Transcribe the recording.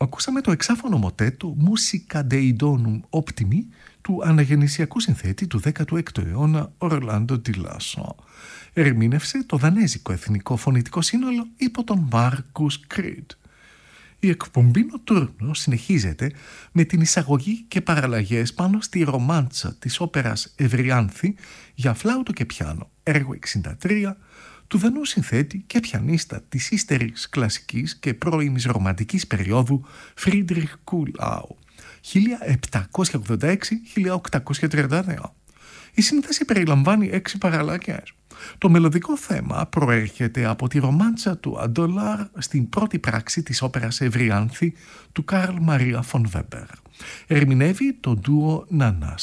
Ακούσαμε το εξάφωνο μοτέτο «Musica dei Donum Optimi» του αναγεννησιακού συνθέτη του 16ου αιώνα Orlando di Lasso. Ερμήνευσε το δανέζικο εθνικό φωνητικό σύνολο υπό τον Marcus Creed. Η εκπομπή Νοτούρνο συνεχίζεται με την εισαγωγή και παραλλαγές πάνω στη ρομάντσα της όπερας Ευριάνθη για φλάουτο και πιάνο, έργο 63, του δανού συνθέτη και πιανίστα της ύστερης κλασικής και πρώιμης ρομαντικής περίοδου Φρίντριχ Κούλαου, 1786-1839. Η σύνθεση περιλαμβάνει 6 παραλλαγές. Το μελωδικό θέμα προέρχεται από τη ρομάντσα του Αντόλαρ στην πρώτη πράξη της όπερας Ευριάνθη του Καρλ Μαρία φον Βέμπερ. Ερμηνεύει το ντουο Νανάς.